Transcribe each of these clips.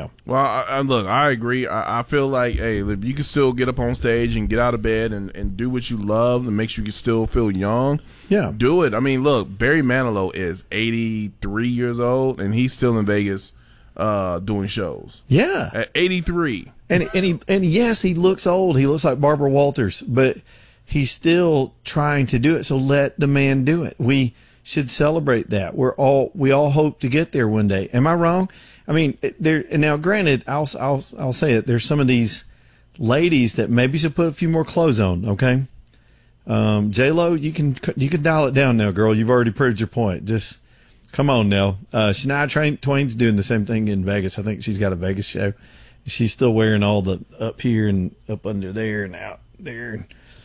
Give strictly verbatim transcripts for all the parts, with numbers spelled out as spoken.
Yeah. Well, I, I, look, I agree. I, I feel like, hey, if you can still get up on stage and get out of bed and, and do what you love and make sure you can still feel young, yeah, do it. I mean, look, Barry Manilow is eighty-three years old, and he's still in Vegas uh, doing shows. Yeah. At eighty-three. And, and, he, and yes, he looks old. He looks like Barbara Walters, but he's still trying to do it. So let the man do it. We should celebrate that. We're all, we all hope to get there one day. Am I wrong? I mean, there, and now granted, I'll, I'll, I'll say it. There's some of these ladies that maybe should put a few more clothes on. Okay. Um, J-Lo, you can, you can dial it down now, girl. You've already proved your point. Just come on now. Uh, Shania Twain's doing the same thing in Vegas. I think she's got a Vegas show. She's still wearing all the up here and up under there and out there.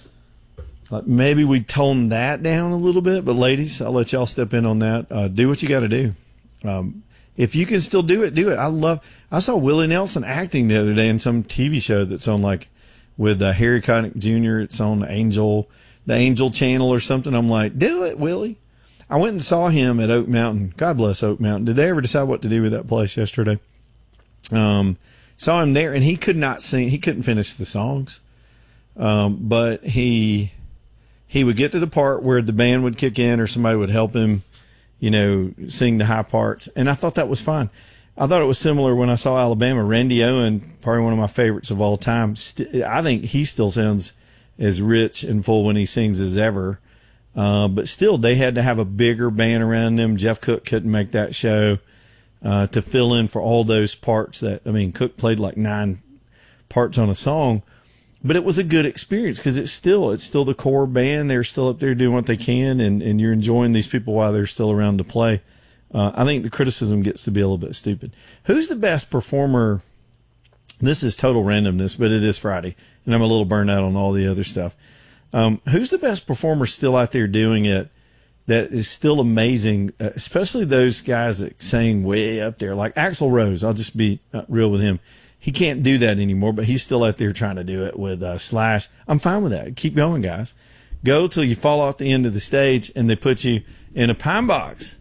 Like maybe we tone that down a little bit, but ladies, I'll let y'all step in on that. Uh, do what you got to do. Um, if you can still do it, do it. I love, I saw Willie Nelson acting the other day in some T V show that's on like with uh, Harry Connick Junior It's on Angel, the Angel Channel or something. I'm like, do it, Willie. I went and saw him at Oak Mountain. God bless Oak Mountain. Did they ever decide what to do with that place yesterday? Um, saw him there and he could not sing. He couldn't finish the songs. Um, but he, he would get to the part where the band would kick in or somebody would help him, you know, sing the high parts. And I thought that was fine. I thought it was similar when I saw Alabama. Randy Owen, probably one of my favorites of all time. St- I think he still sounds as rich and full when he sings as ever. Uh, but still, they had to have a bigger band around them. Jeff Cook couldn't make that show uh, to fill in for all those parts that, I mean, Cook played like nine parts on a song. But it was a good experience because it's still it's still the core band. They're still up there doing what they can, and, and you're enjoying these people while they're still around to play. Uh, I think the criticism gets to be a little bit stupid. Who's the best performer? This is total randomness, but it is Friday, and I'm a little burned out on all the other stuff. Um, who's the best performer still out there doing it that is still amazing, uh, especially those guys that sing way up there, like Axl Rose. I'll just be uh, real with him. He can't do that anymore, but he's still out there trying to do it with uh, Slash. I'm fine with that. Keep going, guys. Go till you fall off the end of the stage, and they put you in a pine box.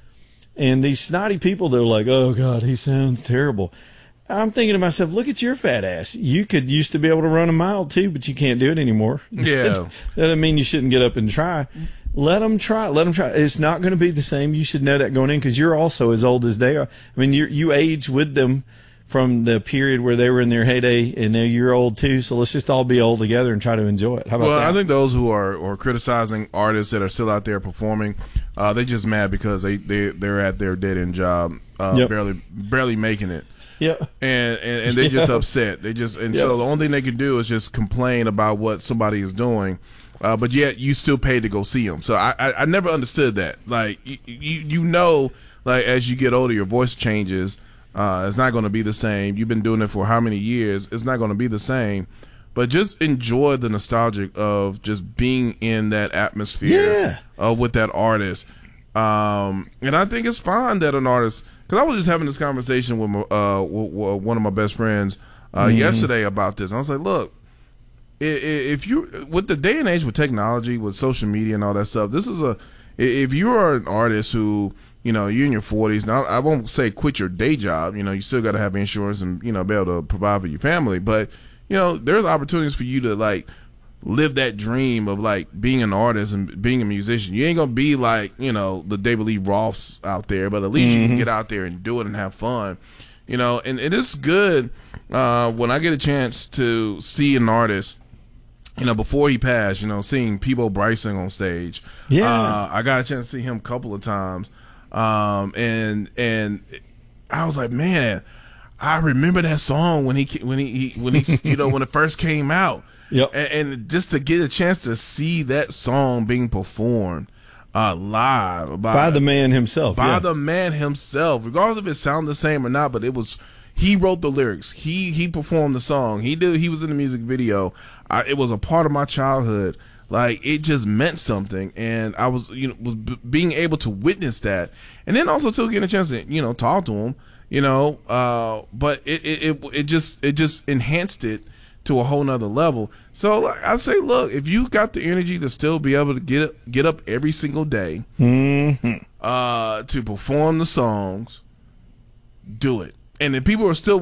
And these snotty people, they're like, oh, God, he sounds terrible. I'm thinking to myself, look at your fat ass. You could used to be able to run a mile, too, but you can't do it anymore. Yeah. That doesn't mean you shouldn't get up and try. Let them try. Let them try. It's not going to be the same. You should know that going in because you're also as old as they are. I mean, you you age with them from the period where they were in their heyday, and now you're old too. So let's just all be old together and try to enjoy it. How about well, that? I think those who are, are criticizing artists that are still out there performing, uh, they just mad because they they they're at their dead end job, uh, Yep. barely barely making it. Yeah. And, and, and they just Yeah. upset. They just and Yep. so the only thing they can do is just complain about what somebody is doing, uh, but yet you still pay to go see them. So I, I, I never understood that. Like you, you you know, like as you get older, your voice changes. Uh, it's not going to be the same. You've been doing it for how many years? It's not going to be the same. But just enjoy the nostalgic of just being in that atmosphere Yeah. uh, with that artist. Um, and I think it's fine that an artist. Because I was just having this conversation with, my, uh, w- w- one of my best friends uh, mm-hmm. yesterday about this. I was like, look, if you with the day and age with technology, with social media and all that stuff, this is a if you are an artist who, you know, you're in your forties. Now, I won't say quit your day job. You know, you still got to have insurance and, you know, be able to provide for your family. But, you know, there's opportunities for you to, like, live that dream of, like, being an artist and being a musician. You ain't going to be like, you know, the David Lee Roths out there, but at least mm-hmm. you can get out there and do it and have fun. You know, and it is good uh, when I get a chance to see an artist. You know, before he passed, you know, seeing Peabo Bryson on stage. Yeah. Uh, I got a chance to see him a couple of times. Um, and, and I was like, man, I remember that song when he, when he, he when he, you know, when it first came out. Yep. And, and just to get a chance to see that song being performed, uh, live by, by the man himself, by yeah. the man himself, regardless if it sounded the same or not, but it was, he wrote the lyrics. He, he performed the song. He did, he was in the music video. I, it was a part of my childhood. Like, it just meant something, and I was, you know, was b- being able to witness that, and then also to get a chance to, you know, talk to him, you know, uh, but it, it, it, it just, it just enhanced it to a whole nother level. So like, I say, look, if you got the energy to still be able to get up, get up every single day, mm-hmm. uh, to perform the songs, do it. And if people are still